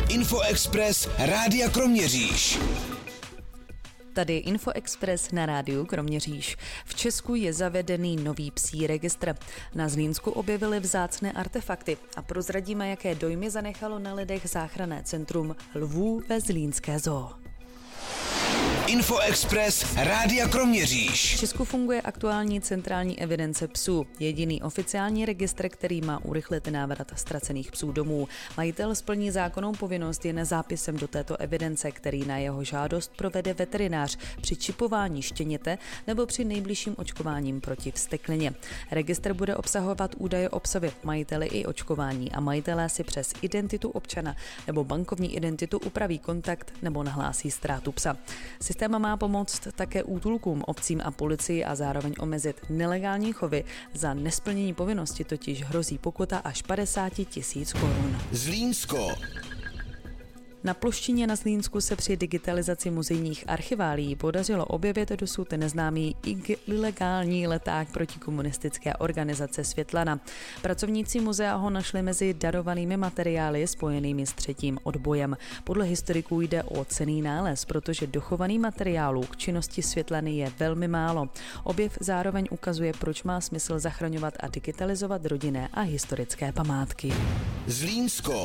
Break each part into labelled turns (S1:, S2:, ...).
S1: Infoexpress Rádia Kroměříž.
S2: Tady je Infoexpress na rádiu Kroměříž. V Česku je zavedený nový psí registr. Na Zlínsku objevili vzácné artefakty a prozradíme, jaké dojmy zanechalo na lidech záchranné centrum lvů ve zlínské zoo.
S1: Infoexpress Rádia Kroměříž.
S2: V Česku funguje aktuální centrální evidence psů, jediný oficiální registr, který má urychlit návrat ztracených psů domů. Majitel splní zákonnou povinnost jen zápisem do této evidence, který na jeho žádost provede veterinář při čipování štěněte nebo při nejbližším očkováním proti vzteklině. Registr bude obsahovat údaje o psovi, majiteli i očkování a majitelé si přes identitu občana nebo bankovní identitu upraví kontakt nebo nahlásí ztrátu psa. Systém má pomoct také útulkům, obcím a policii a zároveň omezit nelegální chovy. Za nesplnění povinnosti totiž hrozí pokuta až 50 000 korun.
S1: Zlínsko.
S2: Na Ploštině na Zlínsku se při digitalizaci muzejních archiválií podařilo objevit dosud neznámý ilegální leták protikomunistické organizace Světlana. Pracovníci muzea ho našli mezi darovanými materiály spojenými s třetím odbojem. Podle historiků jde o cenný nález, protože dochovaný materiálů k činnosti Světlany je velmi málo. Objev zároveň ukazuje, proč má smysl zachraňovat a digitalizovat rodinné a historické památky.
S1: Zlínsko.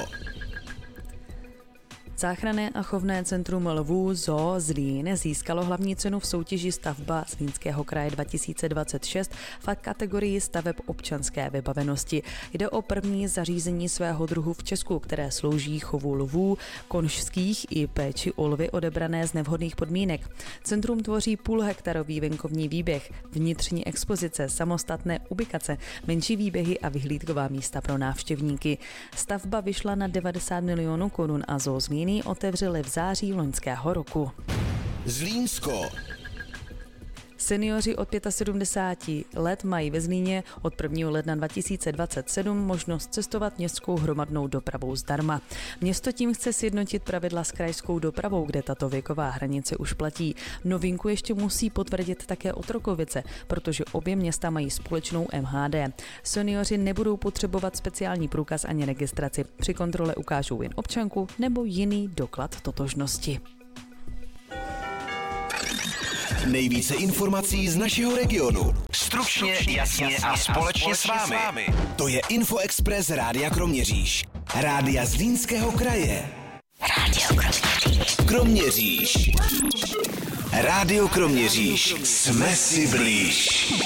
S2: Záchranné a chovné centrum lvů Zoo Zlín získalo hlavní cenu v soutěži Stavba Zlínského kraje 2026 v kategorii staveb občanské vybavenosti. Jde o první zařízení svého druhu v Česku, které slouží chovu lvů, konžských i péči o lvy odebrané z nevhodných podmínek. Centrum tvoří půlhektarový venkovní výběh, vnitřní expozice, samostatné ubikace, menší výběhy a vyhlídková místa pro návštěvníky. Stavba vyšla na 90 milionů korun a Zoo Zlín otevřeli v září loňského roku.
S1: Zlínsko.
S2: Seniori od 75 let mají ve Zlíně od 1. ledna 2027 možnost cestovat městskou hromadnou dopravou zdarma. Město tím chce sjednotit pravidla s krajskou dopravou, kde tato věková hranice už platí. Novinku ještě musí potvrdit také Otrokovice, protože obě města mají společnou MHD. Seniori nebudou potřebovat speciální průkaz ani registraci. Při kontrole ukážou jen občanku nebo jiný doklad totožnosti.
S1: Nejvíce informací z našeho regionu. Stručně, jasně a společně s vámi. To je Infoexpress Rádia Kroměříž. Rádia Zlínského kraje.
S3: Rádio Kroměříž.
S1: Rádio Kroměříž. Jsme si blíž.